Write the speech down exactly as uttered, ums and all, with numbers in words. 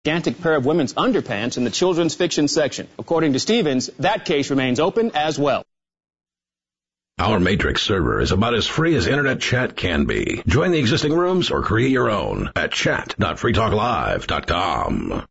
gigantic pair of women's underpants in the children's fiction section. According to Stevens, that case remains open as well. Our Matrix server is about as free as internet chat can be. Join the existing rooms or create your own at chat dot free talk live dot com.